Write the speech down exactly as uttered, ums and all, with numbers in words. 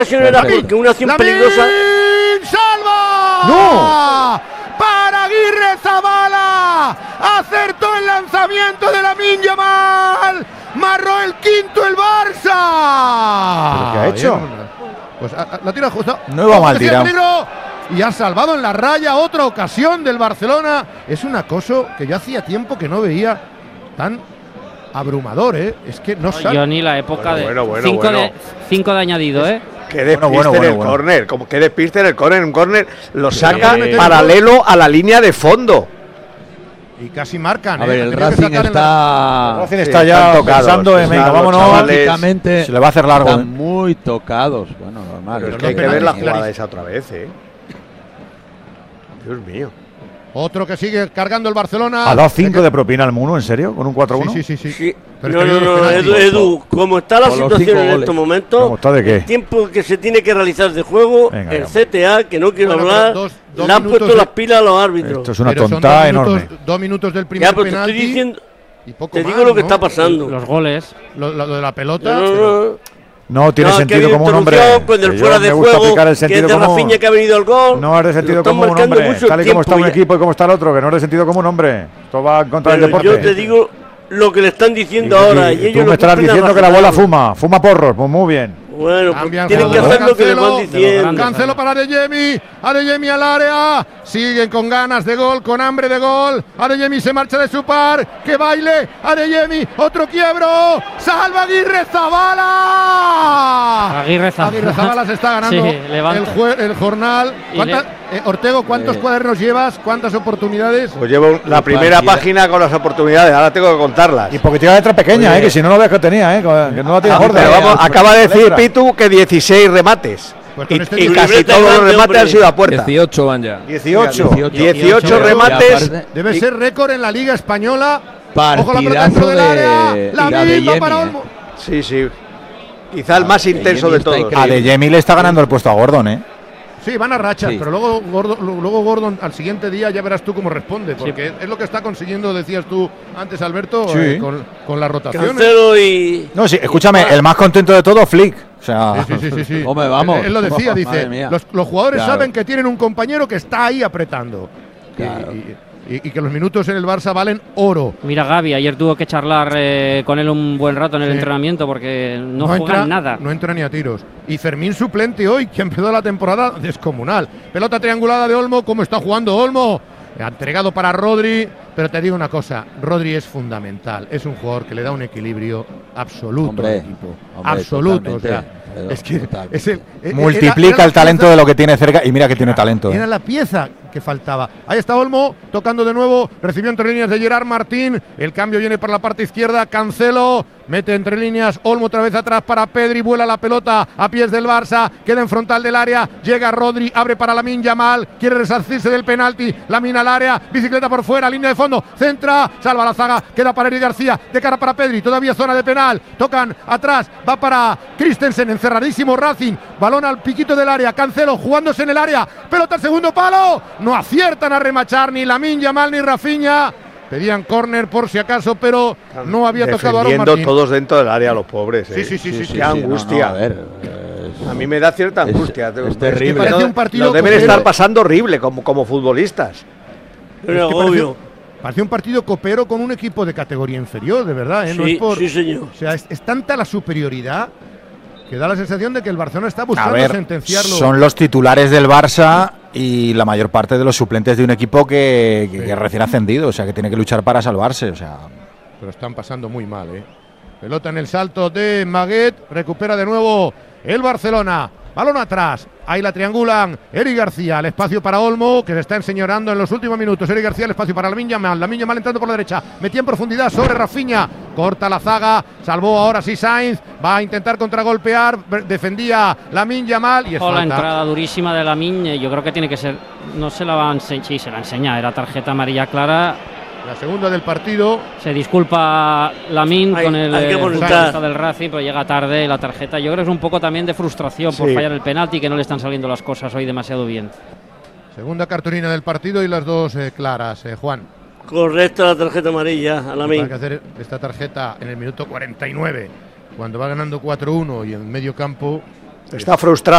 Que una acción peligrosa. ¡Salva! ¡No! Para Aguirre Zabala. Acertó el lanzamiento de Lamine Yamal. Marró el quinto el Barça. ¿Pero qué ha hecho? Pues a, a, la tira justo. No iba mal tirado. Y ha salvado en la raya otra ocasión del Barcelona. Es un acoso que yo hacía tiempo que no veía tan abrumador, ¿eh? Es que no sale. Yo ni la época Bueno, bueno, bueno, de cinco bueno. de cinco de añadido, ¿eh? Que despiste Bueno, bueno, en el bueno, córner, como que despiste en el córner, un córner lo Sí, saca sí. paralelo a la línea de fondo. Y casi marcan. A ¿eh? ver, el Tenía que Racing sacar en está, El Racing Sí, está ya están tocados, pensando en, están venga, los vámonos. chavales. lógicamente, Se le va a hacer largo. están ¿eh? muy tocados. Bueno, normal. Pero es Pero que hay no que ver la penaltis, jugada clarísimo. esa otra vez, ¿eh? Dios mío. Otro que sigue cargando el Barcelona. ¿Ha dado cinco de propina al Muno, en serio? ¿Con un cuatro uno? Sí, sí, sí, sí. Sí. Pero No, es que no, hay dos no, penaltis. Edu, Edu, como está la Con los situación cinco en goles. estos momentos, ¿Cómo está de qué? el tiempo que se tiene que realizar de juego, Venga, el ya. C T A, que no quiero Bueno, pero hablar, dos- dos le han minutos puesto de- las pilas a los árbitros. Esto es una Pero son tontada dos minutos, enorme. dos minutos del primer Ya, pero te penalti. estoy diciendo, y poco te más, digo lo que ¿no? está pasando. Los goles. Lo, lo de la pelota. No, no, pero- no. No tiene No, que ha sentido habido como un hombre. interrupción con el Que yo fuera de me gusta juego, aplicar el que es sentido de común. Rafinha que ha venido al gol. No es de Lo sentido están común, marcando hombre. mucho el Tal y como está un tiempo ya. equipo y como está el otro, que no es de sentido común, hombre. Esto va contra el Pero deporte. yo te digo lo que le están diciendo Y- y- ahora. Y, y ellos tú lo me estarás cumplen a diciendo que la bola rajatabla. fuma, fuma porros, pues muy bien. Bueno, pues Cambian tienen que jugador. hacer lo que les van Cancelo, diciendo. Cancelo para Adeyemi. Adeyemi al área. Siguen con ganas de gol, con hambre de gol. Adeyemi se marcha de su par. Que baile. Adeyemi. Otro quiebro. Salva Aguirre Zabala. Aguirre Zabala. Aguirre Zabala se está ganando Sí, levanta. el, jue- el jornal. Y ¿Cuánta- eh, Ortego, ¿cuántos Eh. cuadernos llevas? ¿Cuántas oportunidades? Pues llevo la primera cualquiera. página con las oportunidades, ahora tengo que contarlas. Y porque tiene la letra pequeña, Oye. eh, que si no no ves que tenía, eh, que no la tiene Ah, gorda. pero vamos, Eh, acaba de la decir letra. Pitu que dieciséis remates. Pues con y este y tipo- casi libreta todos los grande, remates hombre. han sido a puerta. dieciocho van ya. dieciocho. dieciocho Y remates. aparte, Debe y- ser récord en la Liga Española. Ojo la pelota partidazo dentro del área. de, La de misma Adeyemi, para eh. Olmo. Sí, sí. Quizá el más Adeyemi intenso de está todos. increíble. A De Jemi le está ganando el puesto a Gordon, eh. Sí, van a rachas, Sí. pero luego Gordon, luego Gordon al siguiente día ya verás tú cómo responde, porque es lo que está consiguiendo, decías tú antes, Alberto, Sí. eh, con, con las rotaciones. Cancelo y. No, sí, escúchame, el más contento de todo, Flick. O sea, Sí, sí, sí, sí, sí. Hombre, vamos. Él, él lo decía, Madre dice, mía. los, los jugadores Claro. saben que tienen un compañero que está ahí apretando. Y- Claro. Y, y- y que los minutos en el Barça valen oro. Mira, Gavi, ayer tuvo que charlar eh, con él un buen rato en el Sí. entrenamiento porque no, entra, juegan nada. No entra ni a tiros. Y Fermín suplente hoy, que empezó la temporada descomunal. Pelota triangulada de Olmo, ¿cómo está jugando Olmo? Ha entregado para Rodri, pero te digo una cosa, Rodri es fundamental. Es un jugador que le da un equilibrio absoluto Hombre, al equipo. hombre, absoluto. O sea, totalmente, pero es que totalmente. es el, era- multiplica era el la talento pieza- de lo que tiene cerca. Y mira que tiene talento, Era eh. la pieza que faltaba. Ahí está Olmo, tocando de nuevo, recibió entre líneas de Gerard Martín, el cambio viene por la parte izquierda, Cancelo, mete entre líneas, Olmo otra vez atrás para Pedri, vuela la pelota a pies del Barça, queda en frontal del área, llega Rodri, abre para Lamine Yamal, quiere resarcirse del penalti, Lamine al área, bicicleta por fuera, línea de fondo, centra, salva la zaga, queda para Eric García, de cara para Pedri, todavía zona de penal, tocan atrás, va para Christensen, encerradísimo Racing, balón al piquito del área, Cancelo jugándose en el área, pelota al segundo palo, no aciertan a remachar ni Lamine Yamal ni Rafinha. Pedían córner por si acaso, pero no había tocado a Aaron Defendiendo Martín. todos dentro del área, los pobres. Sí, ¿eh? sí, sí, sí, sí. Qué angustia. no, no, a ver, es- A mí me da cierta Es- angustia. es Es terrible. que Parece no- un partido lo deben copero. estar pasando horrible como, como futbolistas. Pero Es que obvio. Parece, parece un partido copero con un equipo de categoría inferior, de verdad. ¿eh? No Sí, es por, sí, señor. O sea, es, es tanta la superioridad que da la sensación de que el Barcelona está A buscando ver, sentenciarlo. son los titulares del Barça y la mayor parte de los suplentes de un equipo que, que- que es recién ascendido, o sea, que tiene que luchar para salvarse, o sea. Pero están pasando muy mal, ¿eh? Pelota en el salto de Maguet. Recupera de nuevo el Barcelona. Balón atrás. Ahí la triangulan. Eric García. El espacio para Olmo, que se está enseñorando en los últimos minutos. Eric García, el espacio para Lamine Yamal. Lamine Yamal entrando por la derecha. Metía en profundidad sobre Rafinha. Corta la zaga. Salvó ahora sí Sainz. Va a intentar contragolpear. Defendía Lamine Yamal. Y es O la falta. entrada durísima de Lamine, yo creo que tiene que ser. No se la va a enseñar. Sí, se la enseña. Era tarjeta amarilla clara. La segunda del partido. Se disculpa Lamine Hay- con el hay que eh, amonestar. futbolista del Racing, pero llega tarde la tarjeta. Yo creo que es un poco también de frustración por Sí. fallar el penalti, que no le están saliendo las cosas hoy demasiado bien. Segunda cartulina del partido y las dos eh, claras, eh, Juan. Correcta la tarjeta amarilla a la Hay que min. hacer esta tarjeta en el minuto cuarenta y nueve, cuando va ganando cuatro uno y en medio campo. Está frustrado.